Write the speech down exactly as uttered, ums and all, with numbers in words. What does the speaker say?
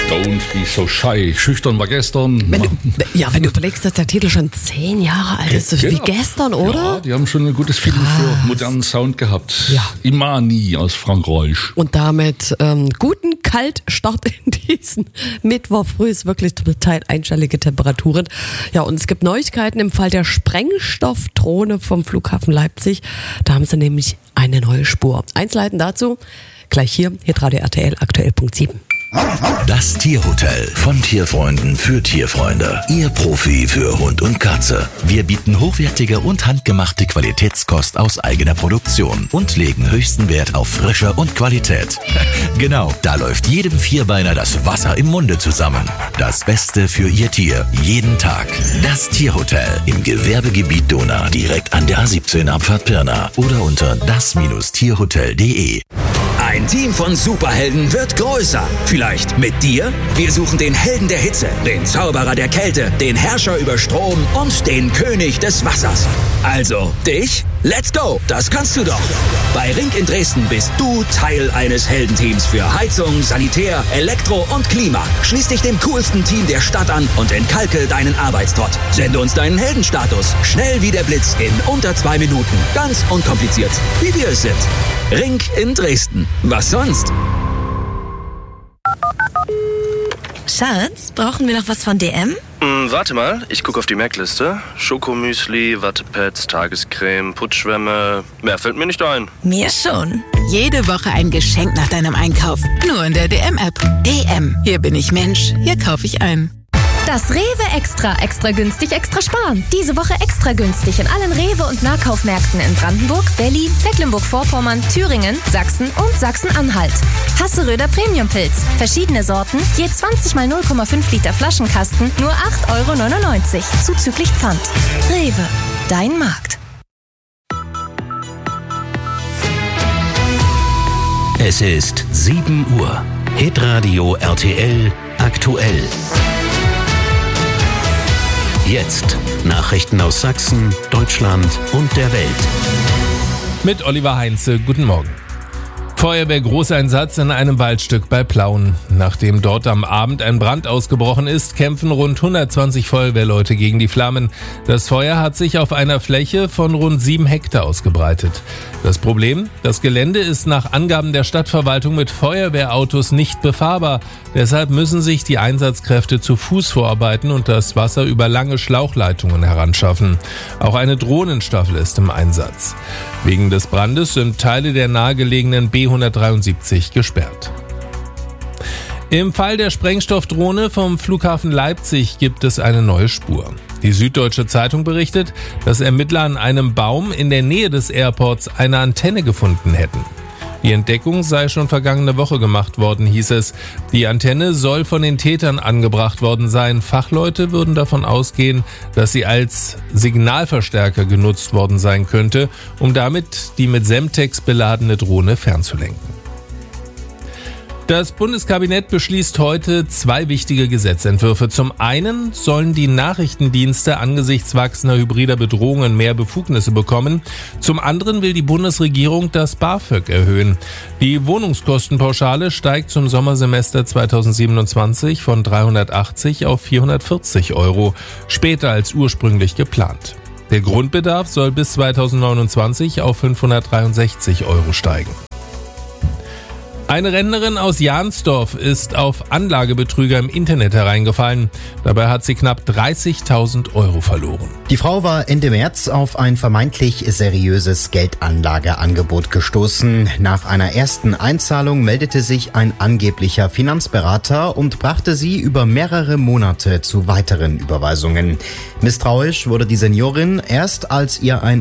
Don't be so shy. Schüchtern war gestern. Wenn du, ja, wenn du überlegst, dass der Titel schon zehn Jahre alt ist, das ist wie gestern, oder? Ja, die haben schon ein gutes Feeling für modernen Sound gehabt. Ja. Imani aus Frankreich. Und damit ähm, guten Kaltstart in diesen Mittwoch früh ist wirklich zum Teil einstellige Temperaturen. Ja, und es gibt Neuigkeiten im Fall der Sprengstoffdrohne vom Flughafen Leipzig. Da haben sie nämlich eine neue Spur. Einzelheiten dazu gleich hier, Hitradio R T L aktuell Punkt sieben. Das Tierhotel von Tierfreunden für Tierfreunde. Ihr Profi für Hund und Katze. Wir bieten hochwertige und handgemachte Qualitätskost aus eigener Produktion und legen höchsten Wert auf Frische und Qualität. Genau, da läuft jedem Vierbeiner das Wasser im Munde zusammen. Das Beste für Ihr Tier, jeden Tag. Das Tierhotel im Gewerbegebiet Donau, direkt an der A siebzehn Abfahrt Pirna oder unter das Tierhotel punkt de. Ein Team von Superhelden wird größer. Vielleicht mit dir? Wir suchen den Helden der Hitze, den Zauberer der Kälte, den Herrscher über Strom und den König des Wassers. Also, dich? Let's go! Das kannst du doch. Bei Ring in Dresden bist du Teil eines Heldenteams für Heizung, Sanitär, Elektro und Klima. Schließ dich dem coolsten Team der Stadt an und entkalke deinen Arbeitstrott. Sende uns deinen Heldenstatus. Schnell wie der Blitz in unter zwei Minuten. Ganz unkompliziert, wie wir es sind. Ring in Dresden. Was sonst? Schatz, brauchen wir noch was von D M? Hm, warte mal, ich gucke auf die Merkliste. Schokomüsli, Wattepads, Tagescreme, Putzschwämme. Mehr fällt mir nicht ein. Mir schon. Jede Woche ein Geschenk nach deinem Einkauf. Nur in der D M-App. D M. Hier bin ich Mensch. Hier kaufe ich ein. Das Rewe Extra. Extra günstig, extra sparen. Diese Woche extra günstig in allen Rewe- und Nahkaufmärkten in Brandenburg, Berlin, Mecklenburg-Vorpommern, Thüringen, Sachsen und Sachsen-Anhalt. Hasseröder Premium-Pilz. Verschiedene Sorten, je zwanzig mal null Komma fünf Liter Flaschenkasten, nur acht Euro neunundneunzig. Zuzüglich Pfand. Rewe. Dein Markt. Es ist sieben Uhr. Hitradio R T L aktuell. Jetzt Nachrichten aus Sachsen, Deutschland und der Welt. Mit Oliver Heinze, guten Morgen. Feuerwehr-Großeinsatz in einem Waldstück bei Plauen. Nachdem dort am Abend ein Brand ausgebrochen ist, kämpfen rund hundertzwanzig Feuerwehrleute gegen die Flammen. Das Feuer hat sich auf einer Fläche von rund sieben Hektar ausgebreitet. Das Problem? Das Gelände ist nach Angaben der Stadtverwaltung mit Feuerwehrautos nicht befahrbar. Deshalb müssen sich die Einsatzkräfte zu Fuß vorarbeiten und das Wasser über lange Schlauchleitungen heranschaffen. Auch eine Drohnenstaffel ist im Einsatz. Wegen des Brandes sind Teile der nahegelegenen B hundertdreiundsiebzig gesperrt. Im Fall der Sprengstoffdrohne vom Flughafen Leipzig gibt es eine neue Spur. Die Süddeutsche Zeitung berichtet, dass Ermittler an einem Baum in der Nähe des Airports eine Antenne gefunden hätten. Die Entdeckung sei schon vergangene Woche gemacht worden, hieß es. Die Antenne soll von den Tätern angebracht worden sein. Fachleute würden davon ausgehen, dass sie als Signalverstärker genutzt worden sein könnte, um damit die mit Semtex beladene Drohne fernzulenken. Das Bundeskabinett beschließt heute zwei wichtige Gesetzentwürfe. Zum einen sollen die Nachrichtendienste angesichts wachsender hybrider Bedrohungen mehr Befugnisse bekommen. Zum anderen will die Bundesregierung das BAföG erhöhen. Die Wohnungskostenpauschale steigt zum Sommersemester zweitausendsiebenundzwanzig von dreihundertachtzig auf vierhundertvierzig Euro, später als ursprünglich geplant. Der Grundbedarf soll bis zweitausendneunundzwanzig auf fünfhundertdreiundsechzig Euro steigen. Eine Rentnerin aus Jahnsdorf ist auf Anlagebetrüger im Internet hereingefallen. Dabei hat sie knapp dreißigtausend Euro verloren. Die Frau war Ende März auf ein vermeintlich seriöses Geldanlageangebot gestoßen. Nach einer ersten Einzahlung meldete sich ein angeblicher Finanzberater und brachte sie über mehrere Monate zu weiteren Überweisungen. Misstrauisch wurde die Seniorin erst, als ihr ein